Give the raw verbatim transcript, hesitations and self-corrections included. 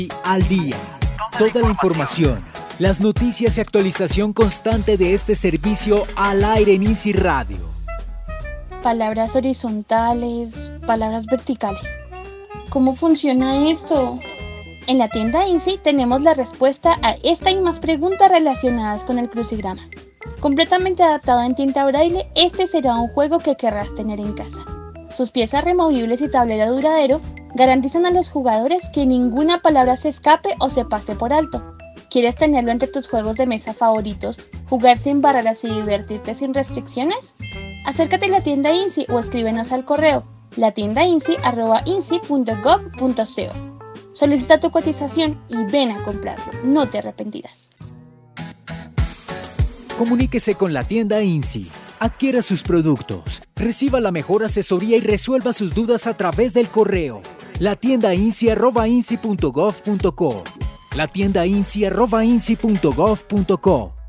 Al día. Toda la información, las noticias y actualización constante de este servicio al aire en INSI Radio. Palabras horizontales, palabras verticales. ¿Cómo funciona esto? En la tienda INSI tenemos la respuesta a esta y más preguntas relacionadas con el crucigrama. Completamente adaptado en tinta braille, este será un juego que querrás tener en casa. Sus piezas removibles y tablero duradero garantizan a los jugadores que ninguna palabra se escape o se pase por alto. ¿Quieres tenerlo entre tus juegos de mesa favoritos, jugar sin barreras y divertirte sin restricciones? Acércate a la tienda INSI o escríbenos al correo latiendainsi arroba insi punto gov punto co. Solicita tu cotización y ven a comprarlo, no te arrepentirás. Comuníquese con la tienda INSI. Adquiera sus productos, reciba la mejor asesoría y resuelva sus dudas a través del correo latiendainsi arroba insi punto gov punto co. latiendainsi arroba insi punto gov punto co.